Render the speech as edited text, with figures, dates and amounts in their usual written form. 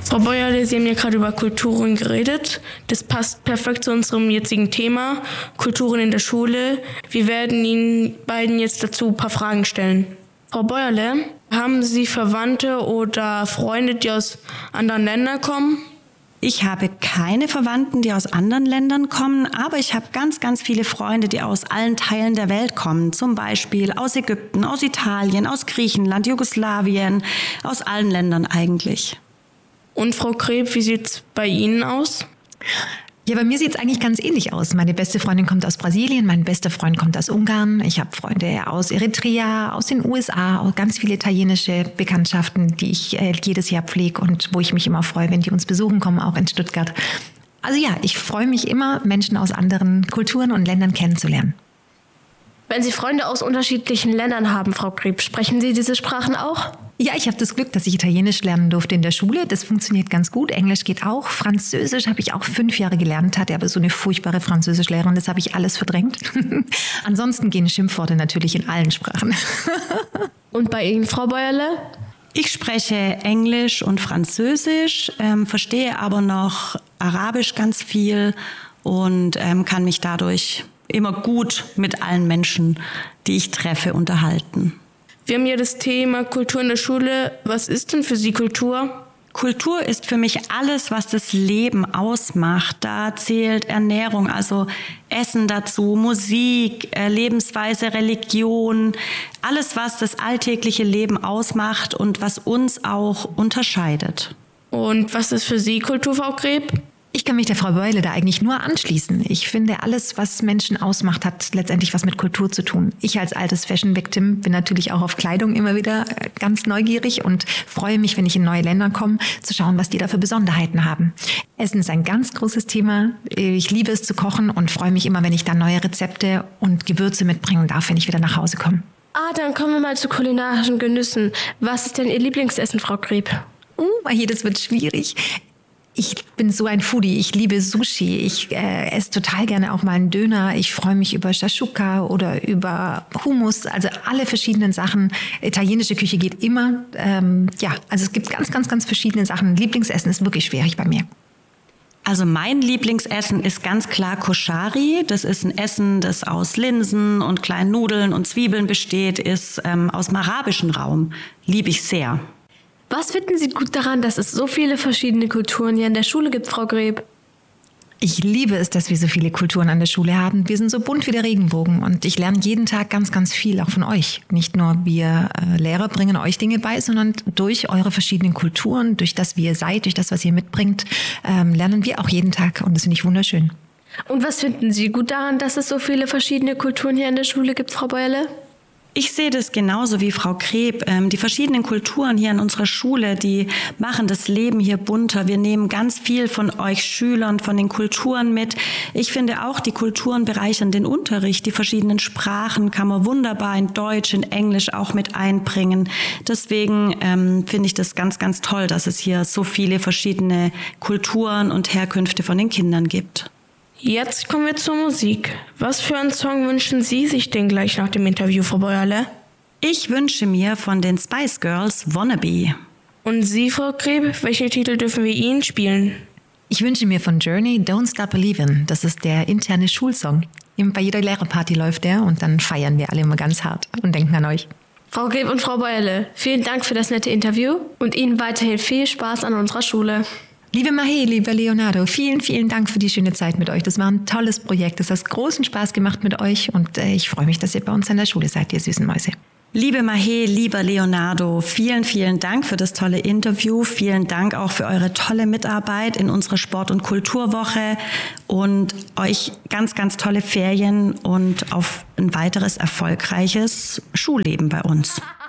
Frau Bäuerle, Sie haben ja gerade über Kulturen geredet. Das passt perfekt zu unserem jetzigen Thema, Kulturen in der Schule. Wir werden Ihnen beiden jetzt dazu ein paar Fragen stellen. Frau Bäuerle, haben Sie Verwandte oder Freunde, die aus anderen Ländern kommen? Ich habe keine Verwandten, die aus anderen Ländern kommen, aber ich habe ganz, ganz viele Freunde, die aus allen Teilen der Welt kommen. Zum Beispiel aus Ägypten, aus Italien, aus Griechenland, Jugoslawien, aus allen Ländern eigentlich. Und Frau Kreb, wie sieht's bei Ihnen aus? Ja, bei mir sieht es eigentlich ganz ähnlich aus. Meine beste Freundin kommt aus Brasilien, mein bester Freund kommt aus Ungarn. Ich habe Freunde aus Eritrea, aus den USA, auch ganz viele italienische Bekanntschaften, die ich jedes Jahr pflege und wo ich mich immer freue, wenn die uns besuchen kommen, auch in Stuttgart. Also ja, ich freue mich immer, Menschen aus anderen Kulturen und Ländern kennenzulernen. Wenn Sie Freunde aus unterschiedlichen Ländern haben, Frau Kreb, sprechen Sie diese Sprachen auch? Ja, ich habe das Glück, dass ich Italienisch lernen durfte in der Schule. Das funktioniert ganz gut. Englisch geht auch. Französisch habe ich auch 5 Jahre gelernt, hatte aber so eine furchtbare Französischlehrerin. Das habe ich alles verdrängt. Ansonsten gehen Schimpfworte natürlich in allen Sprachen. Und bei Ihnen, Frau Bäuerle? Ich spreche Englisch und Französisch, verstehe aber noch Arabisch ganz viel und kann mich dadurch immer gut mit allen Menschen, die ich treffe, unterhalten. Wir haben ja das Thema Kultur in der Schule. Was ist denn für Sie Kultur? Kultur ist für mich alles, was das Leben ausmacht. Da zählt Ernährung, also Essen dazu, Musik, Lebensweise, Religion, alles, was das alltägliche Leben ausmacht und was uns auch unterscheidet. Und was ist für Sie Kultur, Frau Kreb? Ich kann mich der Frau Bäuerle da eigentlich nur anschließen. Ich finde, alles, was Menschen ausmacht, hat letztendlich was mit Kultur zu tun. Ich als altes Fashion-Victim bin natürlich auch auf Kleidung immer wieder ganz neugierig und freue mich, wenn ich in neue Länder komme, zu schauen, was die da für Besonderheiten haben. Essen ist ein ganz großes Thema. Ich liebe es zu kochen und freue mich immer, wenn ich da neue Rezepte und Gewürze mitbringen darf, wenn ich wieder nach Hause komme. Dann kommen wir mal zu kulinarischen Genüssen. Was ist denn Ihr Lieblingsessen, Frau Kreb? Das wird schwierig. Ich bin so ein Foodie, ich liebe Sushi, ich esse total gerne auch mal einen Döner, ich freue mich über Shashuka oder über Hummus, also alle verschiedenen Sachen. Italienische Küche geht immer, also es gibt ganz, ganz, ganz verschiedene Sachen. Lieblingsessen ist wirklich schwierig bei mir. Also mein Lieblingsessen ist ganz klar Koschari. Das ist ein Essen, das aus Linsen und kleinen Nudeln und Zwiebeln besteht, ist aus dem arabischen Raum. Liebe ich sehr. Was finden Sie gut daran, dass es so viele verschiedene Kulturen hier in der Schule gibt, Frau Kreb? Ich liebe es, dass wir so viele Kulturen an der Schule haben. Wir sind so bunt wie der Regenbogen und ich lerne jeden Tag ganz, ganz viel, auch von euch. Nicht nur wir Lehrer bringen euch Dinge bei, sondern durch eure verschiedenen Kulturen, durch das, wie ihr seid, durch das, was ihr mitbringt, lernen wir auch jeden Tag und das finde ich wunderschön. Und was finden Sie gut daran, dass es so viele verschiedene Kulturen hier in der Schule gibt, Frau Bäuerle? Ich sehe das genauso wie Frau Kreb. Die verschiedenen Kulturen hier in unserer Schule, die machen das Leben hier bunter. Wir nehmen ganz viel von euch Schülern, von den Kulturen mit. Ich finde auch, die Kulturen bereichern den Unterricht. Die verschiedenen Sprachen kann man wunderbar in Deutsch, in Englisch auch mit einbringen. Deswegen finde ich das ganz, ganz toll, dass es hier so viele verschiedene Kulturen und Herkünfte von den Kindern gibt. Jetzt kommen wir zur Musik. Was für einen Song wünschen Sie sich denn gleich nach dem Interview, Frau Bäuerle? Ich wünsche mir von den Spice Girls Wannabe. Und Sie, Frau Kreb, welche Titel dürfen wir Ihnen spielen? Ich wünsche mir von Journey Don't Stop Believin'. Das ist der interne Schulsong. Bei jeder Lehrerparty läuft der und dann feiern wir alle immer ganz hart und denken an euch. Frau Kreb und Frau Bäuerle, vielen Dank für das nette Interview und Ihnen weiterhin viel Spaß an unserer Schule. Liebe Mahé, lieber Leonardo, vielen, vielen Dank für die schöne Zeit mit euch. Das war ein tolles Projekt. Es hat großen Spaß gemacht mit euch und ich freue mich, dass ihr bei uns an der Schule seid, ihr süßen Mäuse. Liebe Mahé, lieber Leonardo, vielen, vielen Dank für das tolle Interview. Vielen Dank auch für eure tolle Mitarbeit in unserer Sport- und Kulturwoche und euch ganz, ganz tolle Ferien und auf ein weiteres erfolgreiches Schulleben bei uns.